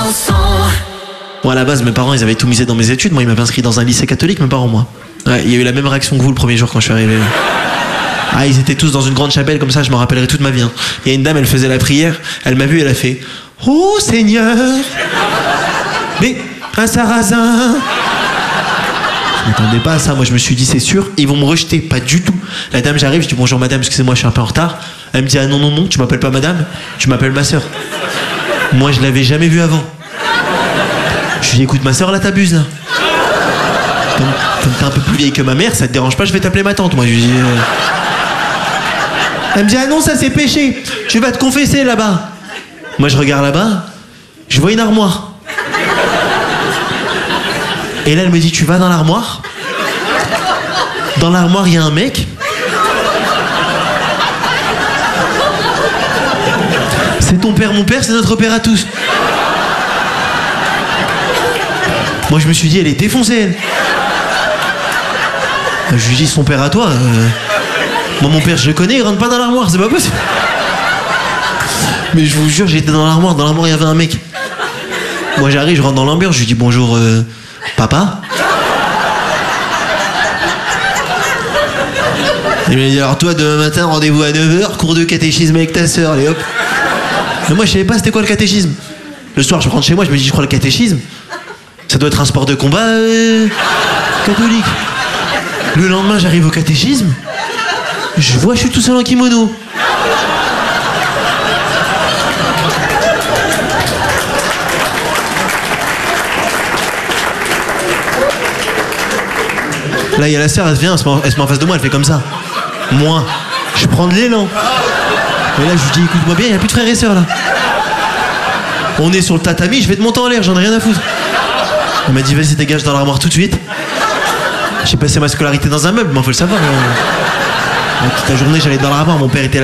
Moi, à la base, mes parents, ils avaient tout misé dans mes études. Moi, ils m'avaient inscrit dans un lycée catholique, mes parents, moi. Ouais, il y a eu la même réaction que vous le premier jour quand je suis arrivé. Ah, ils étaient tous dans une grande chapelle, comme ça, je m'en rappellerai toute ma vie. Hein. Il y a une dame, elle faisait la prière, elle m'a vu, elle a fait « Oh Seigneur !» Mais un sarrasin. Je m'attendais pas à ça, moi je me suis dit c'est sûr, ils vont me rejeter, pas du tout. La dame, j'arrive, je dis bonjour madame, excusez-moi, je suis un peu en retard. Elle me dit ah non, non, non, tu m'appelles pas madame, tu m'appelles ma soeur. Moi je l'avais jamais vue avant. Je lui dis écoute ma soeur là t'abuses là. Comme t'es un peu plus vieille que ma mère, ça te dérange pas, je vais t'appeler ma tante. Moi je lui dis. Elle me dit ah non ça c'est péché, tu vas te confesser là-bas. Moi je regarde là-bas, je vois une armoire. Et là elle me dit tu vas dans l'armoire. Dans l'armoire il y a un mec. C'est ton père, mon père, c'est notre père à tous. Moi je me suis dit elle est défoncée elle. Je lui dis son père à toi. Moi mon père je le connais, il rentre pas dans l'armoire, c'est pas possible. Mais je vous jure j'étais dans l'armoire il y avait un mec. Moi j'arrive, je rentre dans l'ambiance, je lui dis bonjour papa. Il m'a dit alors toi demain matin rendez-vous à 9h, cours de catéchisme avec ta sœur, allez hop. Mais moi je savais pas c'était quoi le catéchisme. Le soir je rentre chez moi, je me dis je crois le catéchisme. Ça doit être un sport de combat catholique. Le lendemain j'arrive au catéchisme, je vois je suis tout seul en kimono. Là il y a la sœur, elle vient, elle se met en face de moi, elle fait comme ça. Moi, je prends de l'élan. Et là je lui dis écoute-moi bien, il n'y a plus de frères et sœurs là. On est sur le tatami, je vais te monter en l'air, j'en ai rien à foutre. Elle m'a dit vas-y dégage dans l'armoire tout de suite. J'ai passé ma scolarité dans un meuble, mais faut le savoir. Toute la journée j'allais dans l'armoire, mon père était là.